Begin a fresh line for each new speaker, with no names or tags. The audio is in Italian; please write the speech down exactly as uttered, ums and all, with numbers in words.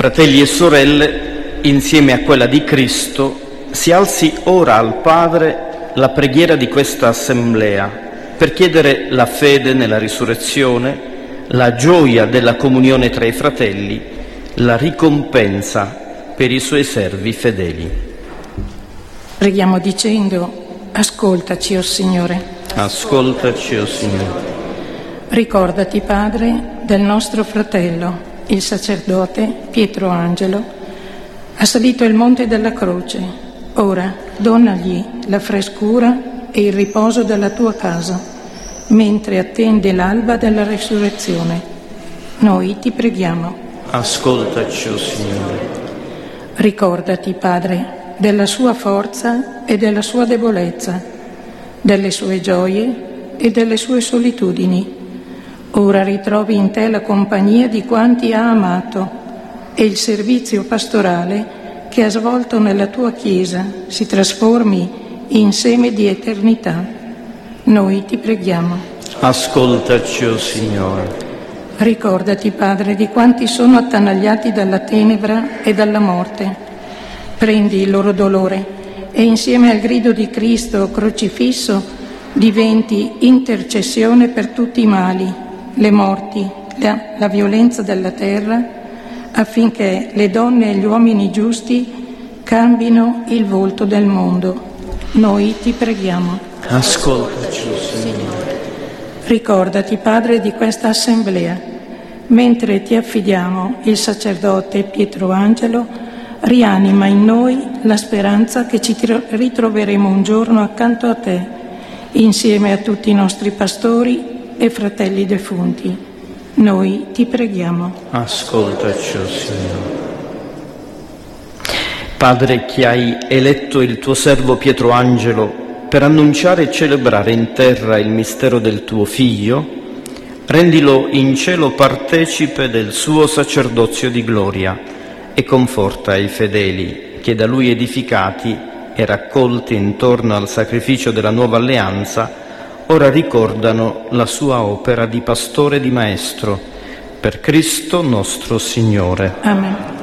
Fratelli e sorelle, insieme a quella di Cristo, si alzi ora al Padre la preghiera di questa assemblea per chiedere la fede nella risurrezione, la gioia della comunione tra i fratelli, la ricompensa per i suoi servi fedeli.
Preghiamo dicendo: ascoltaci, o Signore.
Ascoltaci, o Signore.
Ricordati, Padre, del nostro fratello, il sacerdote Pietro Angelo. Ha salito il monte della croce. Ora donagli la frescura e il riposo della tua casa, mentre attende l'alba della risurrezione. Noi ti preghiamo.
Ascoltaci, o Signore.
Ricordati, Padre, della sua forza e della sua debolezza, delle sue gioie e delle sue solitudini. Ora ritrovi in te la compagnia di quanti ha amato e il servizio pastorale che ha svolto nella tua Chiesa si trasformi in seme di eternità. Noi ti preghiamo.
Ascoltaci, o Signore.
Ricordati, Padre, di quanti sono attanagliati dalla tenebra e dalla morte. Prendi il loro dolore e insieme al grido di Cristo crocifisso diventi intercessione per tutti i mali, le morti, la, la violenza della terra, affinché le donne e gli uomini giusti cambino il volto del mondo. Noi ti preghiamo.
Ascoltaci, Signore.
Ricordati, Padre, di questa assemblea. Mentre ti affidiamo il sacerdote Pietro Angelo, rianima in noi la speranza che ci ritroveremo un giorno accanto a te, insieme a tutti i nostri pastori e fratelli defunti. Noi ti preghiamo.
Ascoltaci, o Signore. Padre, che hai eletto il tuo servo Pietro Angelo per annunciare e celebrare in terra il mistero del tuo Figlio, rendilo in cielo partecipe del suo sacerdozio di gloria e conforta i fedeli che da lui edificati e raccolti intorno al sacrificio della nuova alleanza ora ricordano la sua opera di pastore e di maestro, per Cristo nostro Signore.
Amen.